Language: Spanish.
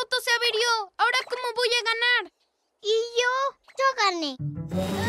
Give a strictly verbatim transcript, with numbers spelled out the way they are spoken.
auto se averió. ¿Ahora cómo voy a ganar? ¿Y yo? Yo gané.